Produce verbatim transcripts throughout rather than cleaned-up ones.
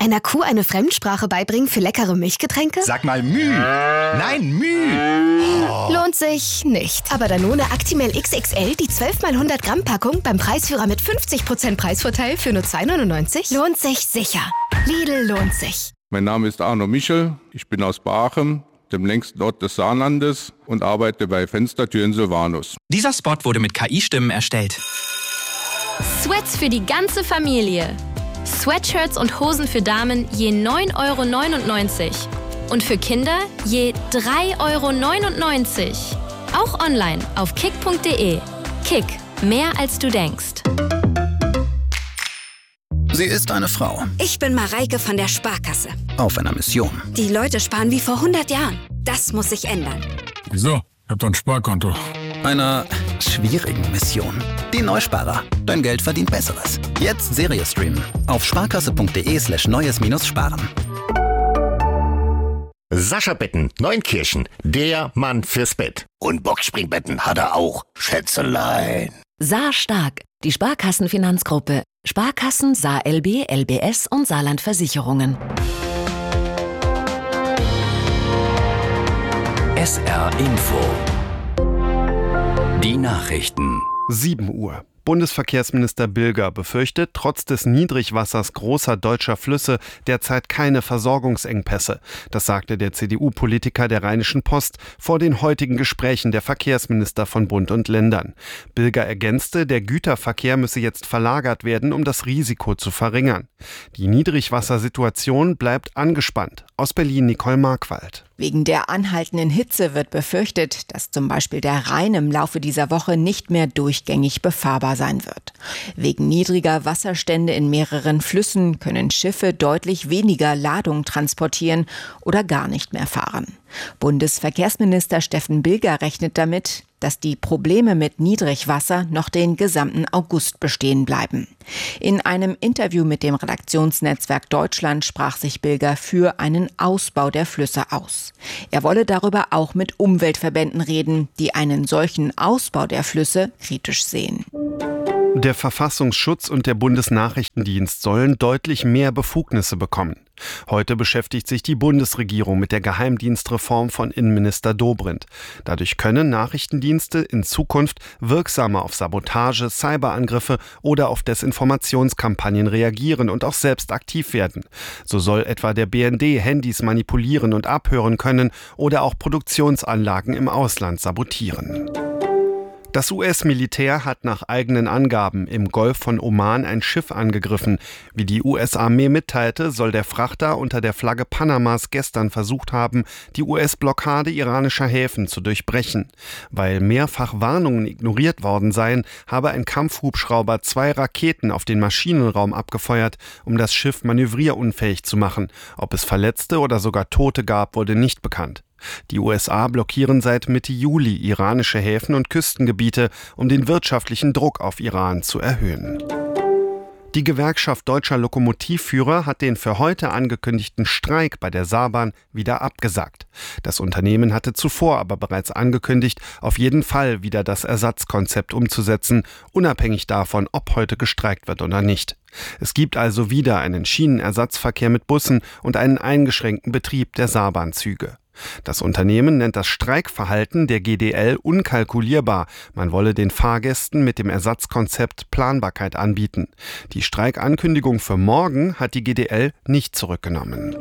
Einer Kuh eine Fremdsprache beibringen für leckere Milchgetränke? Sag mal Müh. Nein, Müh. Oh. Lohnt sich nicht. Aber Danone Actimel X X L, die zwölf mal hundert Gramm Packung beim Preisführer mit fünfzig Prozent Preisvorteil für nur zwei neunundneunzig, lohnt sich sicher. Lidl lohnt sich. Mein Name ist Arno Michel, ich bin aus Baachem, dem längsten Ort des Saarlandes, und arbeite bei Fenstertüren Sylvanus. Dieser Spot wurde mit K I-Stimmen erstellt. Sweats für die ganze Familie. Sweatshirts und Hosen für Damen je neun Euro neunundneunzig. Und für Kinder je drei Euro neunundneunzig. Auch online auf kick punkt de. Kick, mehr als du denkst. Sie ist eine Frau. Ich bin Mareike von der Sparkasse. Auf einer Mission. Die Leute sparen wie vor hundert Jahren. Das muss sich ändern. Wieso? Ich hab doch ein Sparkonto. Einer schwierigen Mission. Die Neusparer. Dein Geld verdient Besseres. Jetzt Serie streamen. Auf sparkasse.de slash neues minus sparen. Sascha Betten, Neunkirchen, der Mann fürs Bett. Und Boxspringbetten hat er auch, Schätzelein. Saar Stark, die Sparkassenfinanzgruppe. Sparkassen, Saar L B, L B S und Saarland Versicherungen. S R Info. Die Nachrichten. sieben Uhr. Bundesverkehrsminister Bilger befürchtet trotz des Niedrigwassers großer deutscher Flüsse derzeit keine Versorgungsengpässe. Das sagte der C D U-Politiker der Rheinischen Post vor den heutigen Gesprächen der Verkehrsminister von Bund und Ländern. Bilger ergänzte, der Güterverkehr müsse jetzt verlagert werden, um das Risiko zu verringern. Die Niedrigwassersituation bleibt angespannt. Aus Berlin Nicole Markwald. Wegen der anhaltenden Hitze wird befürchtet, dass zum Beispiel der Rhein im Laufe dieser Woche nicht mehr durchgängig befahrbar sein wird. Wegen niedriger Wasserstände in mehreren Flüssen können Schiffe deutlich weniger Ladung transportieren oder gar nicht mehr fahren. Bundesverkehrsminister Steffen Bilger rechnet damit, dass die Probleme mit Niedrigwasser noch den gesamten August bestehen bleiben. In einem Interview mit dem Redaktionsnetzwerk Deutschland sprach sich Bilger für einen Ausbau der Flüsse aus. Er wolle darüber auch mit Umweltverbänden reden, die einen solchen Ausbau der Flüsse kritisch sehen. Der Verfassungsschutz und der Bundesnachrichtendienst sollen deutlich mehr Befugnisse bekommen. Heute beschäftigt sich die Bundesregierung mit der Geheimdienstreform von Innenminister Dobrindt. Dadurch können Nachrichtendienste in Zukunft wirksamer auf Sabotage, Cyberangriffe oder auf Desinformationskampagnen reagieren und auch selbst aktiv werden. So soll etwa der B N D Handys manipulieren und abhören können oder auch Produktionsanlagen im Ausland sabotieren. Das U S-Militär hat nach eigenen Angaben im Golf von Oman ein Schiff angegriffen. Wie die U S-Armee mitteilte, soll der Frachter unter der Flagge Panamas gestern versucht haben, die U S-Blockade iranischer Häfen zu durchbrechen. Weil mehrfach Warnungen ignoriert worden seien, habe ein Kampfhubschrauber zwei Raketen auf den Maschinenraum abgefeuert, um das Schiff manövrierunfähig zu machen. Ob es Verletzte oder sogar Tote gab, wurde nicht bekannt. Die U S A blockieren seit Mitte Juli iranische Häfen und Küstengebiete, um den wirtschaftlichen Druck auf Iran zu erhöhen. Die Gewerkschaft deutscher Lokomotivführer hat den für heute angekündigten Streik bei der Saarbahn wieder abgesagt. Das Unternehmen hatte zuvor aber bereits angekündigt, auf jeden Fall wieder das Ersatzkonzept umzusetzen, unabhängig davon, ob heute gestreikt wird oder nicht. Es gibt also wieder einen Schienenersatzverkehr mit Bussen und einen eingeschränkten Betrieb der Saarbahnzüge. Das Unternehmen nennt das Streikverhalten der G D L unkalkulierbar. Man wolle den Fahrgästen mit dem Ersatzkonzept Planbarkeit anbieten. Die Streikankündigung für morgen hat die G D L nicht zurückgenommen.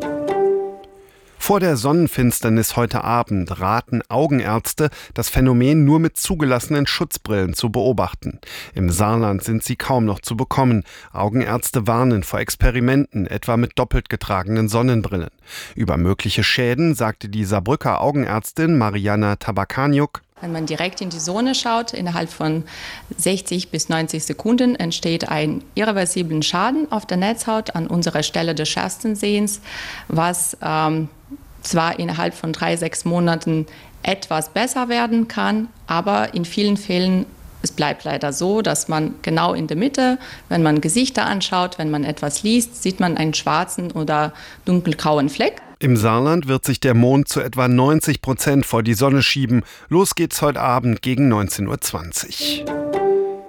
Vor der Sonnenfinsternis heute Abend raten Augenärzte, das Phänomen nur mit zugelassenen Schutzbrillen zu beobachten. Im Saarland sind sie kaum noch zu bekommen. Augenärzte warnen vor Experimenten, etwa mit doppelt getragenen Sonnenbrillen. Über mögliche Schäden sagte die Saarbrücker Augenärztin Mariana Tabakaniuk: Wenn man direkt in die Sonne schaut, innerhalb von sechzig bis neunzig Sekunden entsteht ein irreversiblen Schaden auf der Netzhaut an unserer Stelle des schärfsten Sehens, was ähm, zwar innerhalb von drei, sechs Monaten etwas besser werden kann, aber in vielen Fällen es bleibt leider so, dass man genau in der Mitte, wenn man Gesichter anschaut, wenn man etwas liest, sieht man einen schwarzen oder dunkelgrauen Fleck. Im Saarland wird sich der Mond zu etwa neunzig Prozent vor die Sonne schieben. Los geht's heute Abend gegen neunzehn Uhr zwanzig.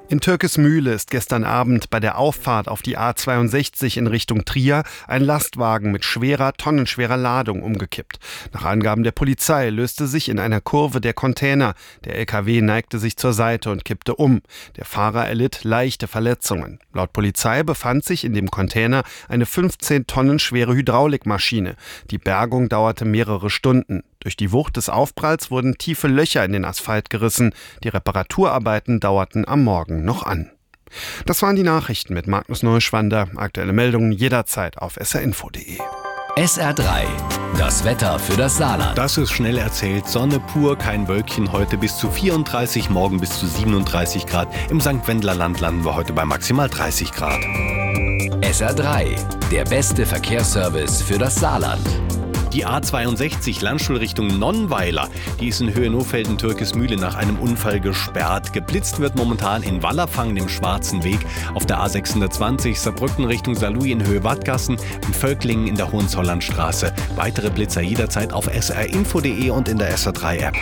In Türkesmühle ist gestern Abend bei der Auffahrt auf die A zweiundsechzig in Richtung Trier ein Lastwagen mit schwerer, tonnenschwerer Ladung umgekippt. Nach Angaben der Polizei löste sich in einer Kurve der Container. Der L K W neigte sich zur Seite und kippte um. Der Fahrer erlitt leichte Verletzungen. Laut Polizei befand sich in dem Container eine fünfzehn Tonnen schwere Hydraulikmaschine. Die Bergung dauerte mehrere Stunden. Durch die Wucht des Aufpralls wurden tiefe Löcher in den Asphalt gerissen. Die Reparaturarbeiten dauerten am Morgen noch an. Das waren die Nachrichten mit Magnus Neuschwander. Aktuelle Meldungen jederzeit auf s r info punkt d e. S R drei, das Wetter für das Saarland. Das ist schnell erzählt. Sonne pur, kein Wölkchen, heute bis zu vierunddreißig, morgen bis zu siebenunddreißig Grad. Im Sankt Wendler Land landen wir heute bei maximal dreißig Grad. S R drei, der beste Verkehrsservice für das Saarland. Die A zweiundsechzig Landstuhl-Richtung Nonnweiler, die ist in Höhe Nohfelden-Türkesmühle nach einem Unfall gesperrt. Geblitzt wird momentan in Wallerfang, dem Schwarzen Weg, auf der A sechshundertzwanzig Saarbrücken Richtung Saarlouis in Höhe Wattgassen und Völklingen in der Hohenzollernstraße. Weitere Blitzer jederzeit auf s r info punkt d e und in der S R drei App.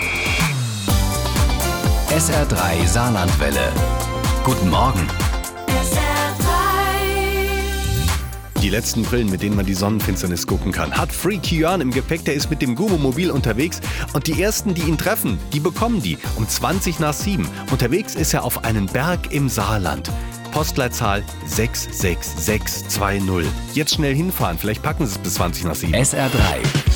S R drei Saarlandwelle. Guten Morgen. Die letzten Brillen, mit denen man die Sonnenfinsternis gucken kann, hat Freaky Jörn im Gepäck. Der ist mit dem Gummomobil unterwegs. Und die Ersten, die ihn treffen, die bekommen die um zwanzig nach sieben. Unterwegs ist er auf einen Berg im Saarland. Postleitzahl sechs sechs sechs zwei null. Jetzt schnell hinfahren, vielleicht packen Sie es bis zwanzig nach sieben. S R drei.